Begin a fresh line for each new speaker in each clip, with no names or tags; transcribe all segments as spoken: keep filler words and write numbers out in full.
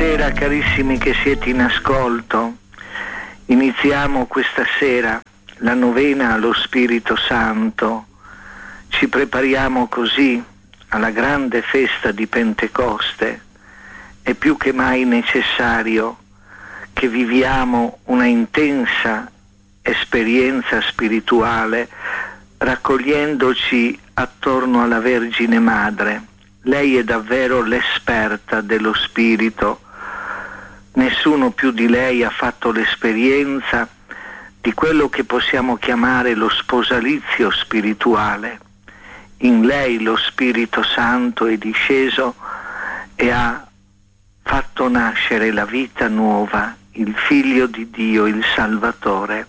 Buonasera carissimi che siete in ascolto. Iniziamo questa sera la novena allo Spirito Santo. Ci prepariamo così alla grande festa di Pentecoste. È più che mai necessario che viviamo una intensa esperienza spirituale raccogliendoci attorno alla Vergine Madre. Lei è davvero l'esperta dello Spirito. Nessuno più di lei ha fatto l'esperienza di quello che possiamo chiamare lo sposalizio spirituale. In lei lo Spirito Santo è disceso e ha fatto nascere la vita nuova, il Figlio di Dio, il Salvatore.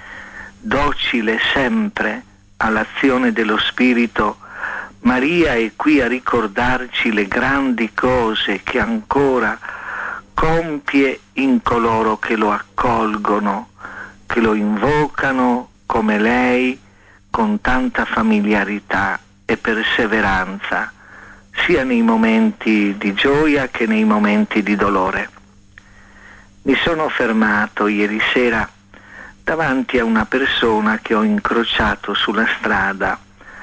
Docile sempre all'azione dello Spirito, Maria è qui a ricordarci le grandi cose che ancora compie in coloro che lo accolgono, che lo invocano come lei, con tanta familiarità e perseveranza, sia nei momenti di gioia che nei momenti di dolore. Mi sono fermato ieri sera davanti a una persona che ho incrociato sulla strada.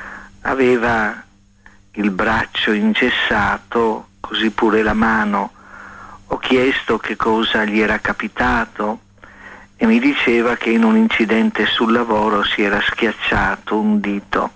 Aveva il braccio ingessato, così pure la mano. Ho chiesto che cosa gli era capitato e mi diceva che in un incidente sul lavoro si era schiacciato un dito.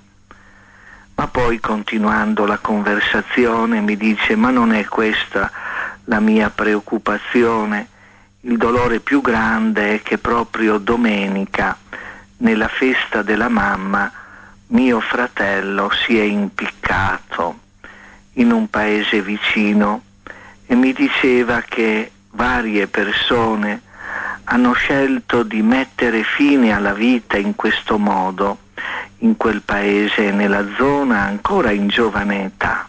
Ma poi, continuando la conversazione, mi dice: ma non è questa la mia preoccupazione. Il dolore più grande è che proprio domenica, nella festa della mamma, mio fratello si è impiccato in un paese vicino e mi diceva che varie persone hanno scelto di mettere fine alla vita in questo modo, in quel paese e nella zona ancora in giovane età.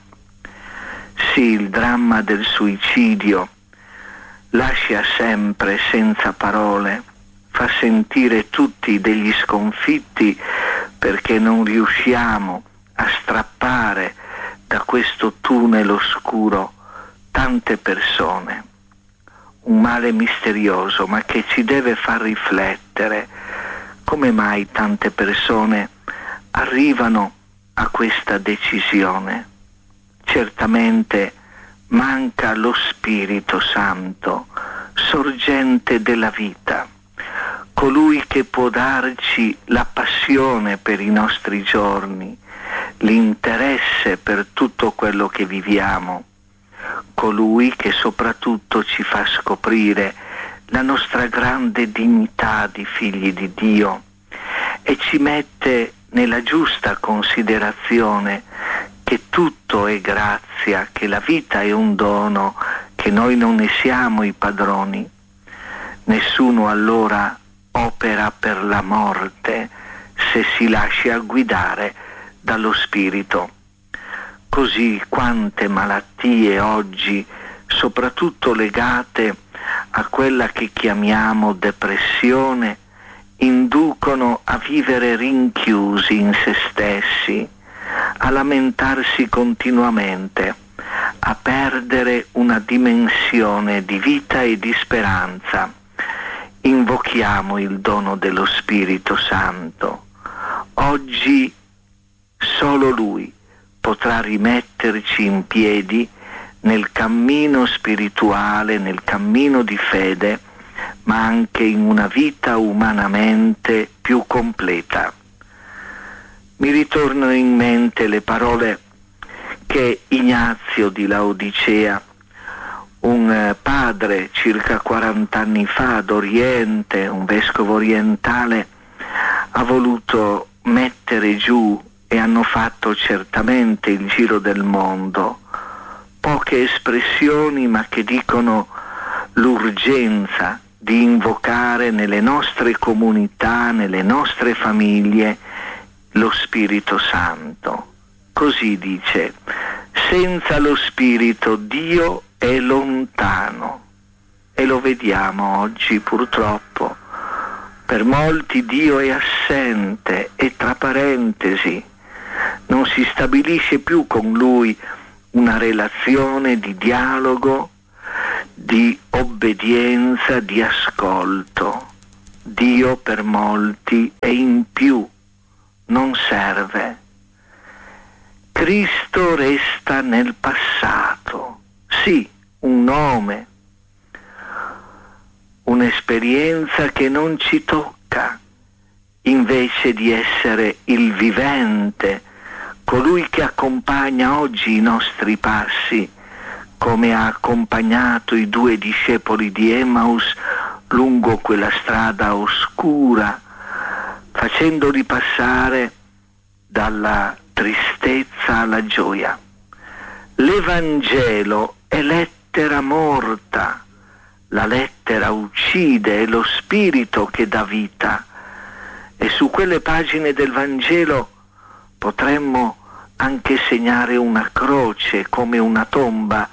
Sì, il dramma del suicidio lascia sempre senza parole, fa sentire tutti degli sconfitti perché non riusciamo a strappare da questo tunnel oscuro tante persone. Un male misterioso, ma che ci deve far riflettere. Come mai tante persone arrivano a questa decisione? Certamente manca lo Spirito Santo, sorgente della vita, colui che può darci la passione per i nostri giorni, l'interesse per tutto quello che viviamo, colui che soprattutto ci fa scoprire la nostra grande dignità di figli di Dio e ci mette nella giusta considerazione che tutto è grazia, che la vita è un dono, che noi non ne siamo i padroni. Nessuno allora opera per la morte se si lascia guidare dallo Spirito. Così quante malattie oggi, soprattutto legate a quella che chiamiamo depressione, inducono a vivere rinchiusi in se stessi, a lamentarsi continuamente, a perdere una dimensione di vita e di speranza. Invochiamo il dono dello Spirito Santo. Oggi solo Lui potrà rimetterci in piedi nel cammino spirituale, nel cammino di fede, ma anche in una vita umanamente più completa. Mi ritornano in mente le parole che Ignazio di Laodicea, un padre circa quaranta anni fa d'Oriente, un vescovo orientale, ha voluto mettere giù e hanno fatto certamente il giro del mondo. Poche espressioni, ma che dicono l'urgenza di invocare nelle nostre comunità, nelle nostre famiglie, lo Spirito Santo. Così dice: senza lo Spirito Dio è lontano. E lo vediamo oggi purtroppo. Per molti Dio è assente e, tra parentesi, non si stabilisce più con Lui una relazione di dialogo, di obbedienza, di ascolto. Dio per molti è in più, non serve. Cristo resta nel passato, sì, un nome, un'esperienza che non ci tocca, invece di essere il vivente, colui che accompagna oggi i nostri passi, come ha accompagnato i due discepoli di Emmaus lungo quella strada oscura, facendoli passare dalla tristezza alla gioia. L'Evangelo è lettera morta, la lettera uccide, è lo spirito che dà vita, e su quelle pagine del Vangelo potremmo anche segnare una croce come una tomba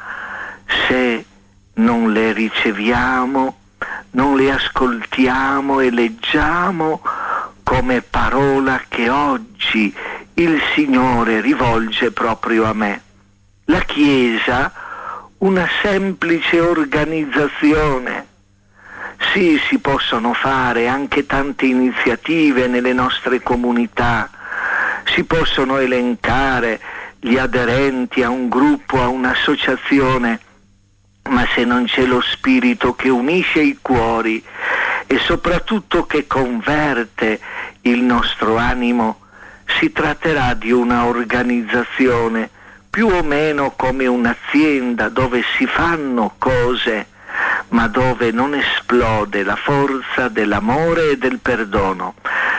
se non le riceviamo, non le ascoltiamo e leggiamo come parola che oggi il Signore rivolge proprio a me. La Chiesa, una semplice organizzazione. Sì, si possono fare anche tante iniziative nelle nostre comunità, si possono elencare gli aderenti a un gruppo, a un'associazione, ma se non c'è lo spirito che unisce i cuori e soprattutto che converte il nostro animo, si tratterà di una organizzazione più o meno come un'azienda dove si fanno cose, ma dove non esplode la forza dell'amore e del perdono.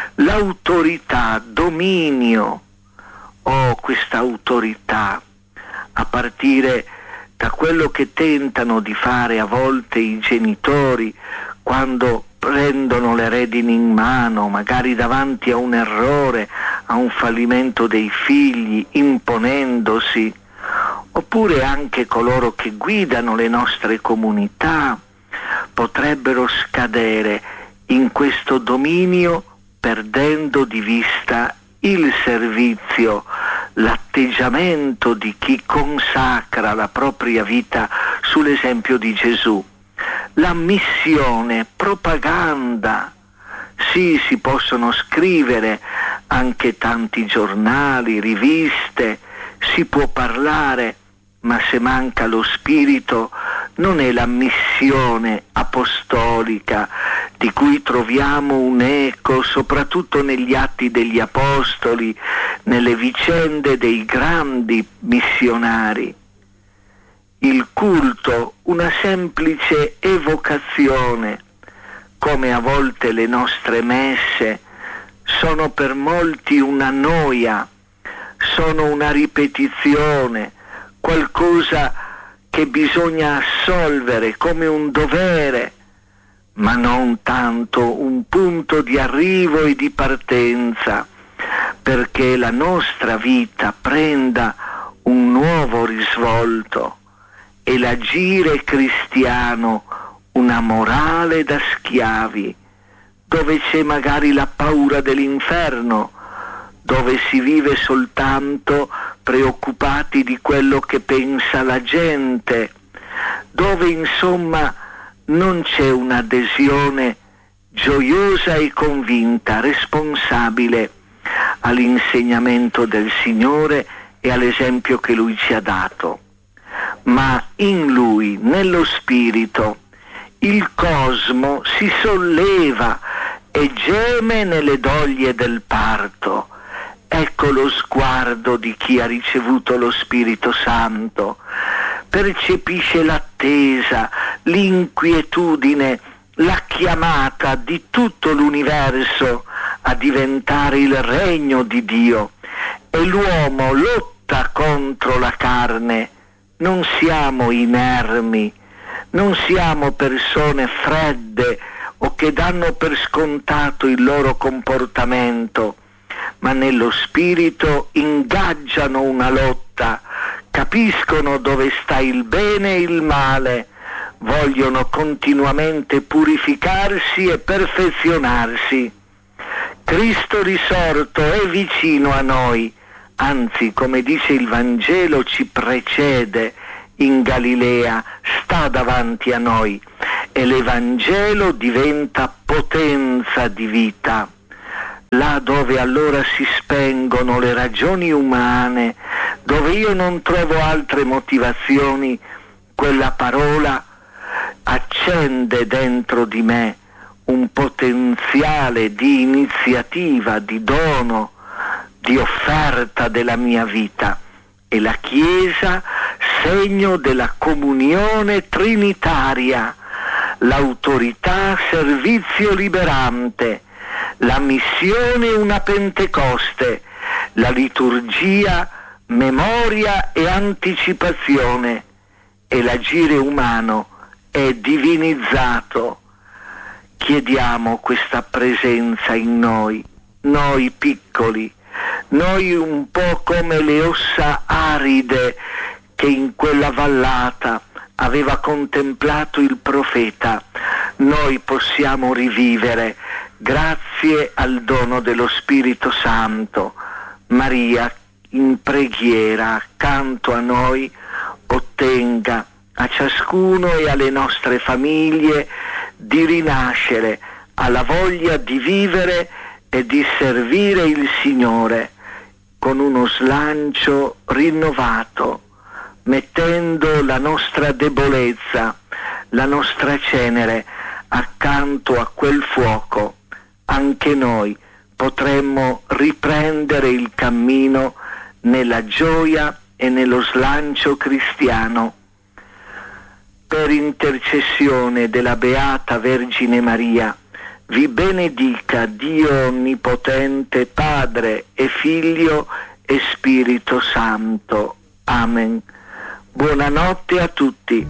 L'autorità, dominio, oh, questa autorità, a partire da quello che tentano di fare a volte i genitori quando prendono le redini in mano, magari davanti a un errore, a un fallimento dei figli, imponendosi, oppure anche coloro che guidano le nostre comunità potrebbero scadere in questo dominio perdendo di vista il servizio, l'atteggiamento di chi consacra la propria vita sull'esempio di Gesù. La missione, propaganda, sì, si possono scrivere anche tanti giornali, riviste, si può parlare, ma se manca lo spirito non è la missione apostolica di cui troviamo un eco soprattutto negli atti degli apostoli, nelle vicende dei grandi missionari. Il culto, una semplice evocazione, come a volte le nostre messe, sono per molti una noia, sono una ripetizione, qualcosa che bisogna assolvere come un dovere, ma non tanto un punto di arrivo e di partenza, perché la nostra vita prenda un nuovo risvolto e l'agire cristiano una morale da schiavi, dove c'è magari la paura dell'inferno, dove si vive soltanto preoccupati di quello che pensa la gente, dove insomma non c'è un'adesione gioiosa e convinta, responsabile all'insegnamento del Signore e all'esempio che Lui ci ha dato. Ma in Lui, nello Spirito, il cosmo si solleva e geme nelle doglie del parto. Ecco lo sguardo di chi ha ricevuto lo Spirito Santo. Percepisce l'attesa, l'inquietudine, la chiamata di tutto l'universo a diventare il regno di Dio. E l'uomo lotta contro la carne. Non siamo inermi, non siamo persone fredde o che danno per scontato il loro comportamento, ma nello spirito ingaggiano una lotta, capiscono dove sta il bene e il male, vogliono continuamente purificarsi e perfezionarsi. Cristo risorto è vicino a noi, anzi, come dice il Vangelo, ci precede in Galilea, sta sta davanti a noi e l'Evangelo diventa potenza di vita. Là dove allora si spengono le ragioni umane, dove io non trovo altre motivazioni, quella parola accende dentro di me un potenziale di iniziativa, di dono, di offerta della mia vita. E la Chiesa, segno della comunione trinitaria, l'autorità servizio liberante, la missione una Pentecoste, la liturgia memoria e anticipazione, e l'agire umano è divinizzato. Chiediamo questa presenza in noi, noi piccoli, noi un po' come le ossa aride che in quella vallata aveva contemplato il profeta. Noi possiamo rivivere grazie al dono dello Spirito Santo. Maria, in preghiera accanto a noi, ottenga a ciascuno e alle nostre famiglie di rinascere alla voglia di vivere e di servire il Signore con uno slancio rinnovato, mettendo la nostra debolezza, la nostra cenere accanto a quel fuoco. Anche noi potremmo riprendere il cammino nella gioia e nello slancio cristiano. Per intercessione della Beata Vergine Maria, vi benedica Dio Onnipotente, Padre e Figlio e Spirito Santo. Amen. Buonanotte a tutti.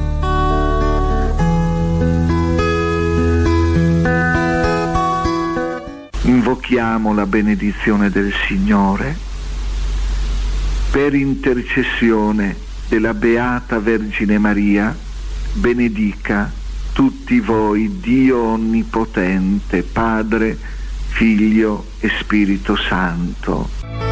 Invochiamo la benedizione del Signore. Per intercessione della Beata Vergine Maria, benedica tutti voi Dio Onnipotente, Padre, Figlio e Spirito Santo.